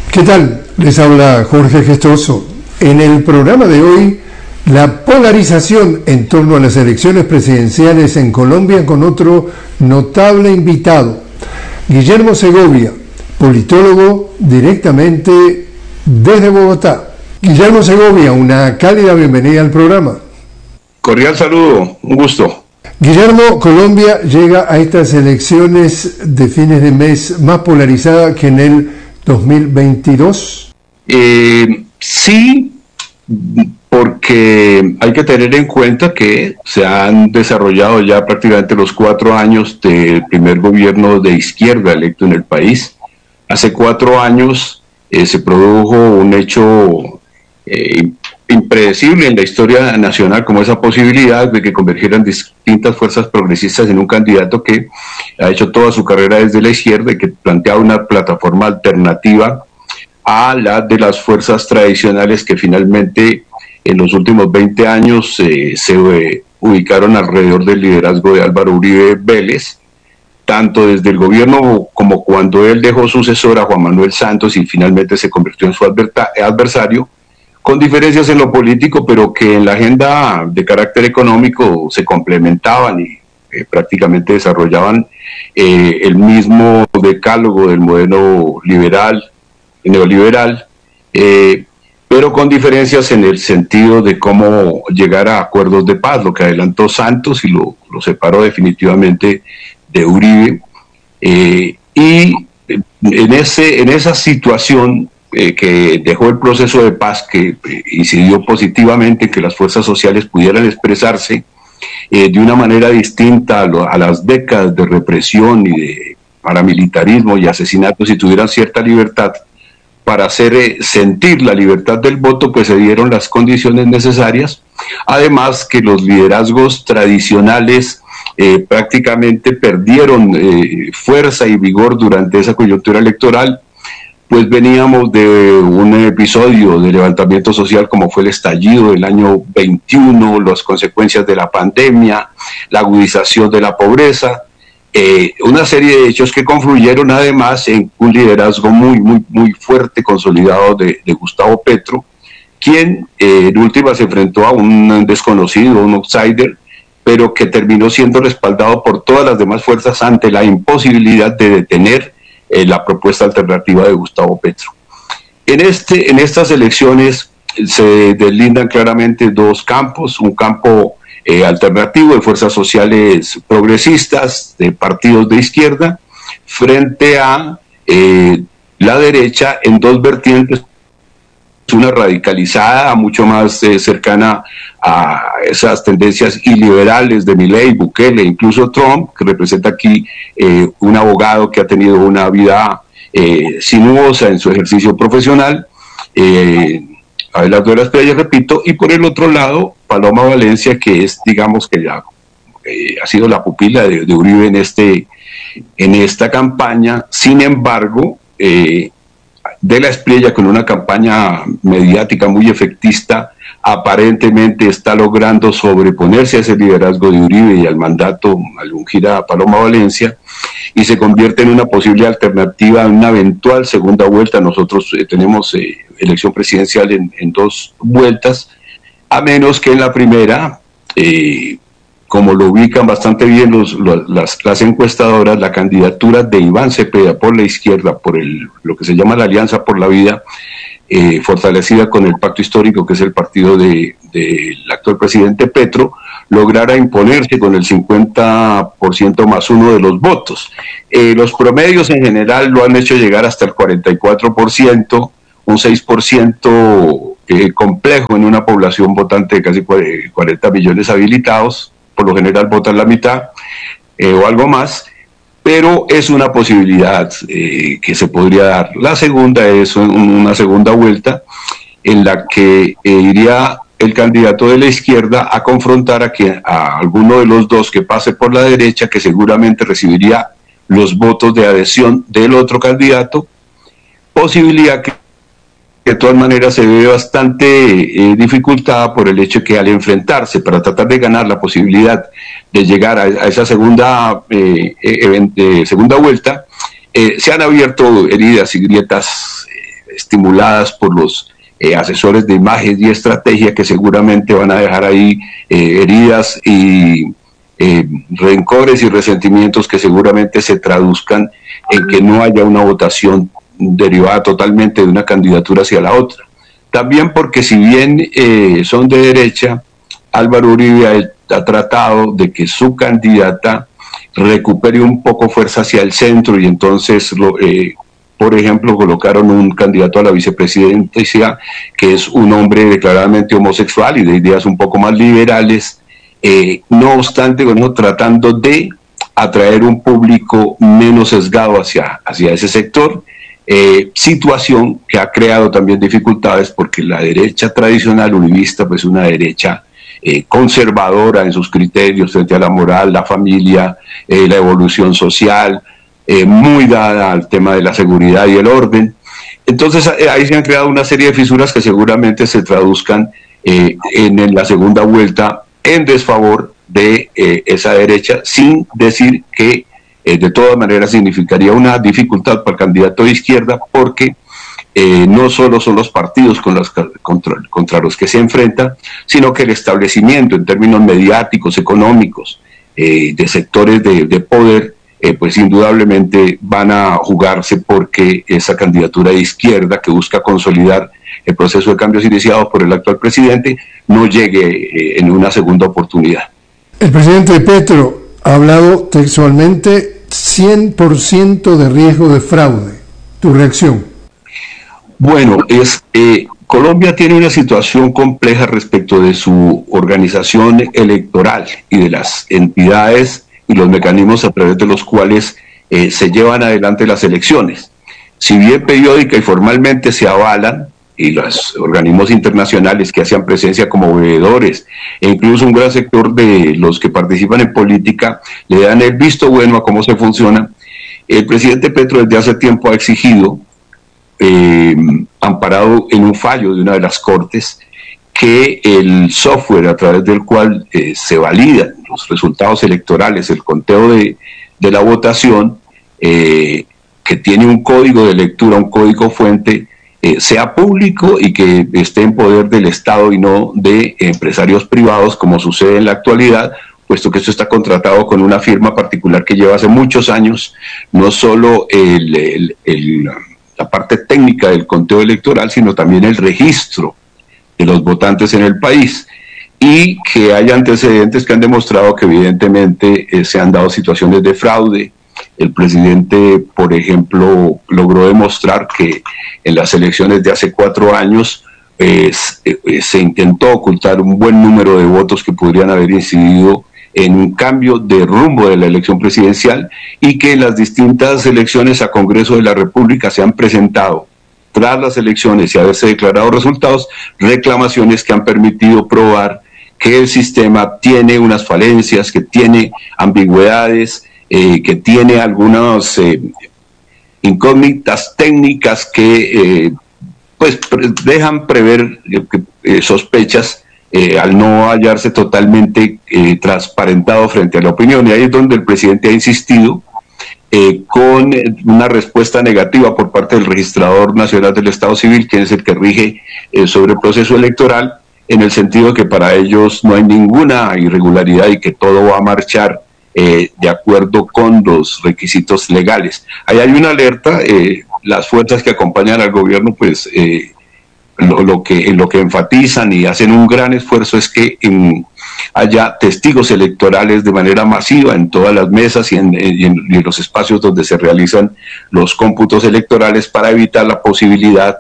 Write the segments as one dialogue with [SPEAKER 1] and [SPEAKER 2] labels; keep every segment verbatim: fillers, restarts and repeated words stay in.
[SPEAKER 1] ¿Qué tal? Les habla Jorge Gestoso. En el programa de hoy, la polarización en torno a las elecciones presidenciales en Colombia con otro notable invitado, Guillermo Segovia, politólogo directamente desde Bogotá. Guillermo Segovia, una cálida bienvenida al programa.
[SPEAKER 2] Cordial saludo, un gusto.
[SPEAKER 1] Guillermo, Colombia llega a estas elecciones de fines de mes más polarizada que en el dos mil veintidós.
[SPEAKER 2] Eh, sí, porque hay que tener en cuenta que se han desarrollado ya prácticamente los cuatro años del primer gobierno de izquierda electo en el país. Hace cuatro años eh, se produjo un hecho eh, impredecible en la historia nacional, como esa posibilidad de que convergieran distintas fuerzas progresistas en un candidato que ha hecho toda su carrera desde la izquierda y que planteaba una plataforma alternativa a la de las fuerzas tradicionales que finalmente en los últimos veinte años eh, se eh, ubicaron alrededor del liderazgo de Álvaro Uribe Vélez, tanto desde el gobierno como cuando él dejó sucesor a Juan Manuel Santos y finalmente se convirtió en su adversario, con diferencias en lo político, pero que en la agenda de carácter económico se complementaban y eh, prácticamente desarrollaban eh, el mismo decálogo del modelo liberal, neoliberal, eh, pero con diferencias en el sentido de cómo llegar a acuerdos de paz, lo que adelantó Santos y lo, lo separó definitivamente de Uribe. Eh, y en, ese, en esa situación eh, que dejó el proceso de paz, que eh, incidió positivamente en que las fuerzas sociales pudieran expresarse eh, de una manera distinta a, lo, a las décadas de represión y de paramilitarismo y asesinatos, y tuvieran cierta libertad para hacer eh, sentir la libertad del voto, pues se dieron las condiciones necesarias. Además que los liderazgos tradicionales eh, prácticamente perdieron eh, fuerza y vigor durante esa coyuntura electoral, pues veníamos de un episodio de levantamiento social como fue el estallido del año veintiuno, las consecuencias de la pandemia, la agudización de la pobreza, Eh, una serie de hechos que confluyeron además en un liderazgo muy, muy, muy fuerte, consolidado de, de Gustavo Petro, quien eh, en última se enfrentó a un desconocido, un outsider, pero que terminó siendo respaldado por todas las demás fuerzas ante la imposibilidad de detener eh, la propuesta alternativa de Gustavo Petro. En, este, en estas elecciones se deslindan claramente dos campos, un campo Eh, alternativo de fuerzas sociales progresistas, de partidos de izquierda, frente a eh, la derecha en dos vertientes, una radicalizada, mucho más eh, cercana a esas tendencias iliberales de Milei, Bukele, incluso Trump, que representa aquí eh, un abogado que ha tenido una vida eh, sinuosa en su ejercicio profesional, eh, Abelardo de las Playas, repito, y por el otro lado, Paloma Valencia, que es, digamos, que ya eh, ha sido la pupila de, de Uribe en, este, en esta campaña. Sin embargo, eh, de la Espriella, con una campaña mediática muy efectista, aparentemente está logrando sobreponerse a ese liderazgo de Uribe y al mandato, al ungir a Paloma Valencia, y se convierte en una posible alternativa a una eventual segunda vuelta. Nosotros eh, tenemos eh, elección presidencial en, en dos vueltas, a menos que en la primera, eh, como lo ubican bastante bien los, los, las, las encuestadoras, la candidatura de Iván Cepeda por la izquierda, por el, lo que se llama la Alianza por la Vida, eh, fortalecida con el Pacto Histórico, que es el partido del de, de actual presidente Petro, lograra imponerse con el cincuenta por ciento más uno de los votos. Eh, los promedios en general lo han hecho llegar hasta el cuarenta y cuatro por ciento, un seis por ciento eh, complejo en una población votante de casi cuarenta millones habilitados. Por lo general votan la mitad eh, o algo más, pero es una posibilidad eh, que se podría dar. La segunda es un, una segunda vuelta en la que eh, iría el candidato de la izquierda a confrontar a, que, a alguno de los dos que pase por la derecha, que seguramente recibiría los votos de adhesión del otro candidato, posibilidad que de todas maneras se ve bastante eh, dificultada por el hecho que al enfrentarse para tratar de ganar la posibilidad de llegar a, a esa segunda, eh, eh, eh, segunda vuelta, eh, se han abierto heridas y grietas estimuladas por los eh, asesores de imagen y estrategia, que seguramente van a dejar ahí eh, heridas y eh, rencores y resentimientos que seguramente se traduzcan en que no haya una votación derivada totalmente de una candidatura hacia la otra. También porque si bien eh, son de derecha, Álvaro Uribe ha, ha tratado de que su candidata recupere un poco fuerza hacia el centro, y entonces, lo, eh, por ejemplo, colocaron un candidato a la vicepresidencia que es un hombre declaradamente homosexual y de ideas un poco más liberales, eh, no obstante, bueno, tratando de atraer un público menos sesgado hacia, hacia ese sector, eh, situación que ha creado también dificultades porque la derecha tradicional uribista, pues una derecha Eh, conservadora en sus criterios frente a la moral, la familia, eh, la evolución social, eh, muy dada al tema de la seguridad y el orden. Entonces eh, ahí se han creado una serie de fisuras que seguramente se traduzcan eh, en, en la segunda vuelta en desfavor de eh, esa derecha, sin decir que eh, de todas maneras significaría una dificultad para el candidato de izquierda, porque Eh, no solo son los partidos con los, contra, contra los que se enfrenta, sino que el establecimiento en términos mediáticos, económicos, eh, de sectores de, de poder, eh, pues indudablemente van a jugarse porque esa candidatura de izquierda que busca consolidar el proceso de cambios iniciados por el actual presidente no llegue eh, en una segunda oportunidad.
[SPEAKER 1] El presidente Petro ha hablado textualmente cien por ciento de riesgo de fraude. ¿Tu reacción?
[SPEAKER 2] Bueno, es eh, Colombia tiene una situación compleja respecto de su organización electoral y de las entidades y los mecanismos a través de los cuales eh, se llevan adelante las elecciones. Si bien periódica y formalmente se avalan, y los organismos internacionales que hacían presencia como veedores, e incluso un gran sector de los que participan en política, le dan el visto bueno a cómo se funciona, el presidente Petro desde hace tiempo ha exigido, Eh, amparado en un fallo de una de las cortes, que el software a través del cual eh, se validan los resultados electorales, el conteo de, de la votación, eh, que tiene un código de lectura, un código fuente, eh, sea público y que esté en poder del Estado y no de empresarios privados, como sucede en la actualidad, puesto que esto está contratado con una firma particular que lleva hace muchos años, no solo el, el, el la parte técnica del conteo electoral, sino también el registro de los votantes en el país, y que hay antecedentes que han demostrado que evidentemente eh, se han dado situaciones de fraude. El presidente, por ejemplo, logró demostrar que en las elecciones de hace cuatro años eh, eh, se intentó ocultar un buen número de votos que podrían haber incidido en un cambio de rumbo de la elección presidencial, y que en las distintas elecciones a Congreso de la República se han presentado, tras las elecciones y haberse declarado resultados, reclamaciones que han permitido probar que el sistema tiene unas falencias, que tiene ambigüedades, eh, que tiene algunas eh, incógnitas técnicas que eh, pues pre- dejan prever eh, sospechas Eh, al no hallarse totalmente eh, transparentado frente a la opinión. Y ahí es donde el presidente ha insistido eh, con una respuesta negativa por parte del Registrador Nacional del Estado Civil, quien es el que rige eh, sobre el proceso electoral, en el sentido de que para ellos no hay ninguna irregularidad y que todo va a marchar eh, de acuerdo con los requisitos legales. Ahí hay una alerta, eh, las fuerzas que acompañan al gobierno, pues eh, Lo, lo, que, lo que enfatizan y hacen un gran esfuerzo es que en, haya testigos electorales de manera masiva en todas las mesas y en, y en, y en los espacios donde se realizan los cómputos electorales, para evitar la posibilidad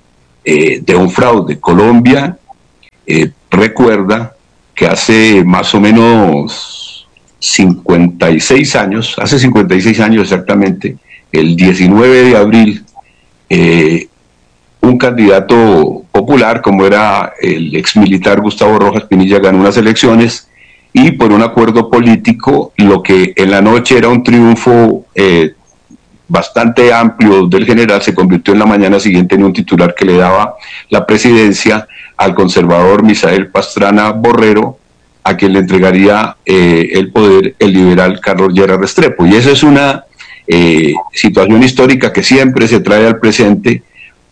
[SPEAKER 2] eh, de un fraude. Colombia eh, recuerda que hace más o menos cincuenta y seis años, hace cincuenta y seis años exactamente, el diecinueve de abril, eh, un candidato popular, como era el exmilitar Gustavo Rojas Pinilla, ganó unas elecciones, y por un acuerdo político, lo que en la noche era un triunfo eh, bastante amplio del general, se convirtió en la mañana siguiente en un titular que le daba la presidencia al conservador Misael Pastrana Borrero, a quien le entregaría eh, el poder el liberal Carlos Lleras Restrepo. Y esa es una eh, situación histórica que siempre se trae al presente,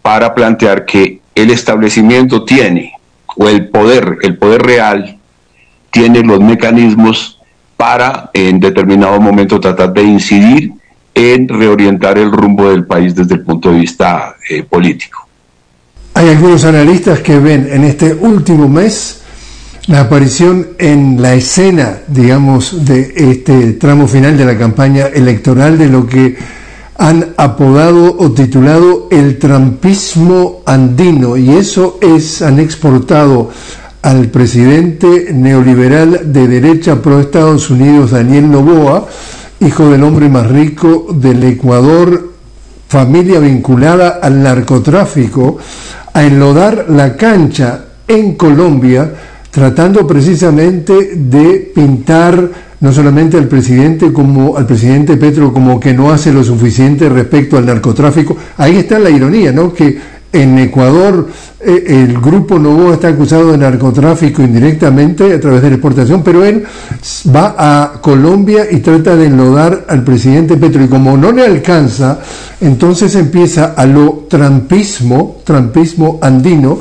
[SPEAKER 2] para plantear que el establecimiento tiene, o el poder, el poder real, tiene los mecanismos para en determinado momento tratar de incidir en reorientar el rumbo del país desde el punto de vista eh, político.
[SPEAKER 1] Hay algunos analistas que ven en este último mes la aparición en la escena, digamos, de este tramo final de la campaña electoral de lo que han apodado o titulado el trampismo andino, y eso es, han exportado al presidente neoliberal de derecha pro Estados Unidos, Daniel Noboa, hijo del hombre más rico del Ecuador, familia vinculada al narcotráfico, a enlodar la cancha en Colombia, tratando precisamente de pintar no solamente al presidente como al presidente Petro como que no hace lo suficiente respecto al narcotráfico. Ahí está la ironía, ¿no? Que en Ecuador eh, el grupo Noboa está acusado de narcotráfico indirectamente a través de la exportación, pero él va a Colombia y trata de enlodar al presidente Petro, y como no le alcanza, entonces empieza a lo trampismo, trampismo andino,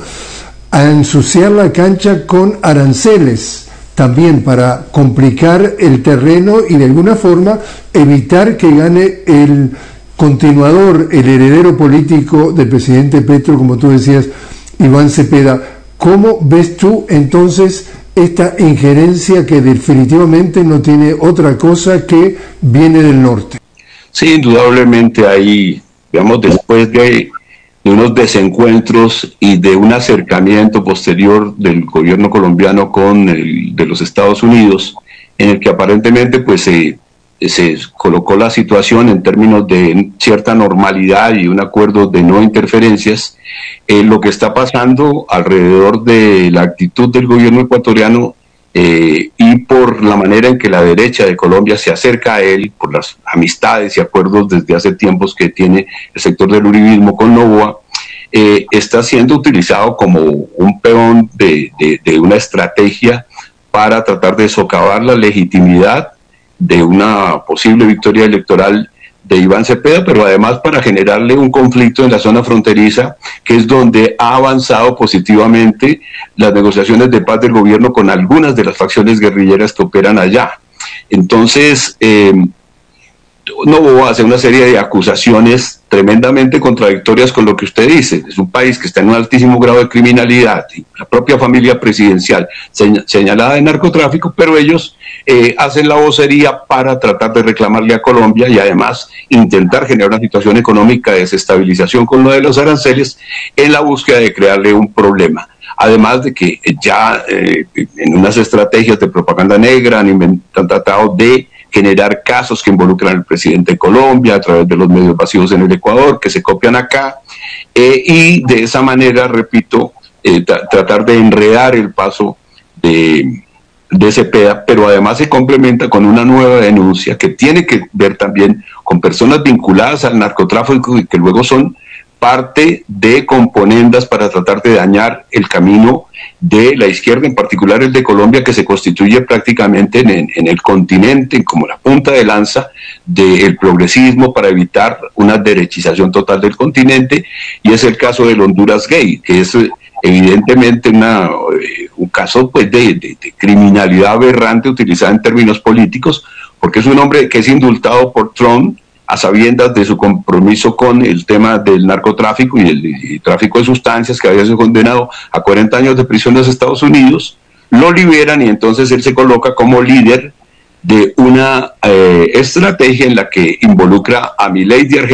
[SPEAKER 1] a ensuciar la cancha con aranceles, también para complicar el terreno y de alguna forma evitar que gane el continuador, el heredero político del presidente Petro, como tú decías, Iván Cepeda. ¿Cómo ves tú entonces esta injerencia que definitivamente no tiene otra cosa que viene del norte?
[SPEAKER 2] Sí, indudablemente ahí, digamos, después de, de unos desencuentros y de un acercamiento posterior del gobierno colombiano con el de los Estados Unidos, en el que aparentemente pues se... se colocó la situación en términos de cierta normalidad y un acuerdo de no interferencias, eh, lo que está pasando alrededor de la actitud del gobierno ecuatoriano eh, y por la manera en que la derecha de Colombia se acerca a él, por las amistades y acuerdos desde hace tiempos que tiene el sector del uribismo con Noboa, eh, está siendo utilizado como un peón de, de, de una estrategia para tratar de socavar la legitimidad de una posible victoria electoral de Iván Cepeda, pero además para generarle un conflicto en la zona fronteriza, que es donde ha avanzado positivamente las negociaciones de paz del gobierno con algunas de las facciones guerrilleras que operan allá. Entonces, eh, Noboa hace una serie de acusaciones tremendamente contradictorias con lo que usted dice. Es un país que está en un altísimo grado de criminalidad, y la propia familia presidencial señalada de narcotráfico, pero ellos eh, hacen la vocería para tratar de reclamarle a Colombia y además intentar generar una situación económica de desestabilización con lo de los aranceles en la búsqueda de crearle un problema. Además de que ya eh, en unas estrategias de propaganda negra han, han tratado de generar casos que involucran al presidente de Colombia a través de los medios masivos en el Ecuador, que se copian acá, eh, y de esa manera, repito, eh, tra tratar de enredar el paso de, de Cepeda, pero además se complementa con una nueva denuncia que tiene que ver también con personas vinculadas al narcotráfico y que luego son parte de componendas para tratar de dañar el camino de la izquierda, en particular el de Colombia, que se constituye prácticamente en, en el continente como la punta de lanza del progresismo para evitar una derechización total del continente, y es el caso del Honduras Gay, que es evidentemente una, un caso pues, de, de, de criminalidad aberrante utilizada en términos políticos, porque es un hombre que es indultado por Trump a sabiendas de su compromiso con el tema del narcotráfico y el y tráfico de sustancias, que había sido condenado a cuarenta años de prisión en los Estados Unidos. Lo liberan y entonces él se coloca como líder de una eh, estrategia en la que involucra a Milei de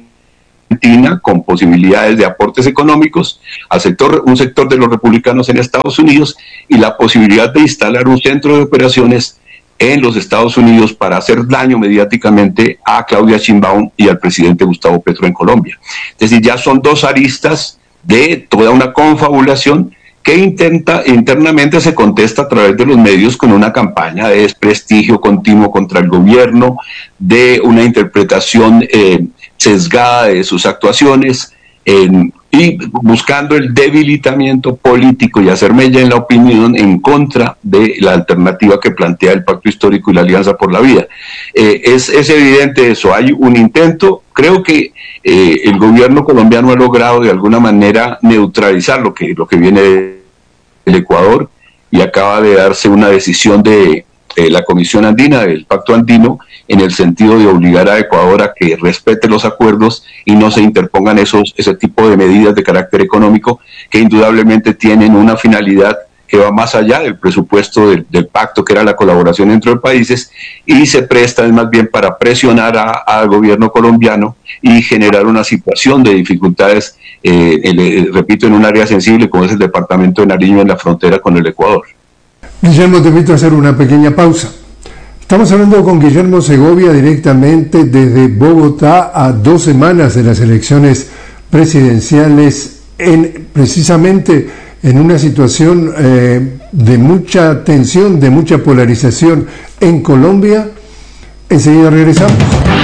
[SPEAKER 2] Argentina con posibilidades de aportes económicos al sector, un sector de los republicanos en Estados Unidos, y la posibilidad de instalar un centro de operaciones en los Estados Unidos para hacer daño mediáticamente a Claudia Sheinbaum y al presidente Gustavo Petro en Colombia. Es decir, ya son dos aristas de toda una confabulación que intenta, internamente se contesta a través de los medios con una campaña de desprestigio continuo contra el gobierno, de una interpretación eh, sesgada de sus actuaciones, eh, y buscando el debilitamiento político y hacer mella en la opinión en contra de la alternativa que plantea el Pacto Histórico y la Alianza por la Vida. Eh, es, es evidente eso, hay un intento, creo que eh, el gobierno colombiano ha logrado de alguna manera neutralizar lo que, lo que viene del Ecuador, y acaba de darse una decisión de eh, la Comisión Andina, del Pacto Andino, en el sentido de obligar a Ecuador a que respete los acuerdos y no se interpongan esos, ese tipo de medidas de carácter económico que indudablemente tienen una finalidad que va más allá del presupuesto del, del pacto, que era la colaboración entre los países, y se prestan más bien para presionar al gobierno colombiano y generar una situación de dificultades, eh, el, repito, en un área sensible como es el departamento de Nariño, en la frontera con el Ecuador.
[SPEAKER 1] Guillermo, te invito a hacer una pequeña pausa. Estamos hablando con Guillermo Segovia directamente desde Bogotá, a dos semanas de las elecciones presidenciales, en precisamente en una situación eh, de mucha tensión, de mucha polarización en Colombia. Enseguida regresamos.